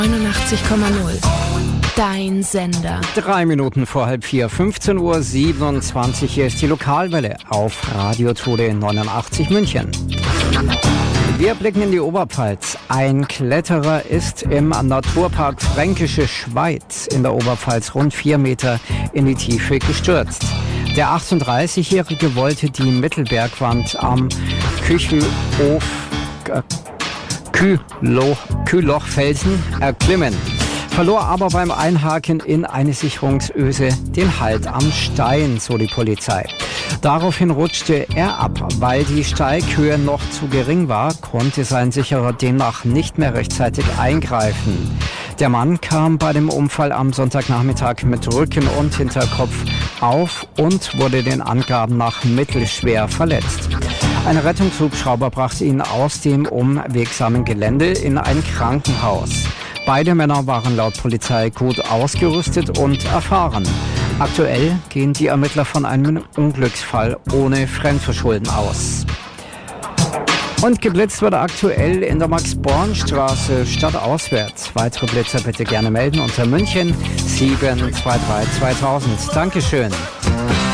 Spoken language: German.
89,0. Dein Sender. 3 Minuten vor halb 4, 15:27 Uhr. Hier ist die Lokalwelle auf Radio Tode 89 München. Wir blicken in die Oberpfalz. Ein Kletterer ist im Naturpark Fränkische Schweiz in der Oberpfalz rund 4 Meter in die Tiefe gestürzt. Der 38-Jährige wollte die Mittelbergwand am Kühlochfelsen erklimmen, verlor aber beim Einhaken in eine Sicherungsöse den Halt am Stein, so die Polizei. Daraufhin rutschte er ab. Weil die Steighöhe noch zu gering war, konnte sein Sicherer demnach nicht mehr rechtzeitig eingreifen. Der Mann kam bei dem Unfall am Sonntagnachmittag mit Rücken und Hinterkopf auf und wurde den Angaben nach mittelschwer verletzt. Ein Rettungshubschrauber brachte ihn aus dem unwegsamen Gelände in ein Krankenhaus. Beide Männer waren laut Polizei gut ausgerüstet und erfahren. Aktuell gehen die Ermittler von einem Unglücksfall ohne Fremdverschulden aus. Und geblitzt wird aktuell in der Max-Born-Straße stadtauswärts. Weitere Blitzer bitte gerne melden unter München 723 2000. Dankeschön.